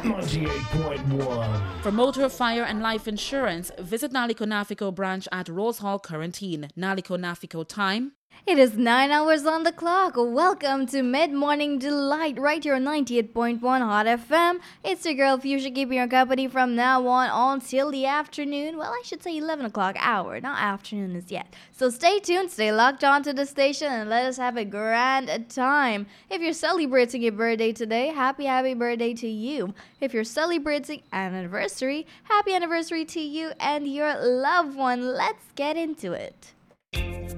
98.1. For motor, fire, and life insurance, visit Naliko Nafico branch at Rose Hall, Quarantine. Naliko Nafico time. It is 9 hours on the clock. Welcome to Mid Morning Delight right here on 98.1 Hot FM. It's your girl Fuchsia keeping your company from now on until the afternoon. Well, I should say 11 o'clock hour, not afternoon as yet. So stay tuned, stay locked on to the station, and let us have a grand time. If you're celebrating your birthday today, happy birthday to you. If you're celebrating an anniversary, happy anniversary to you and your loved one. Let's get into it.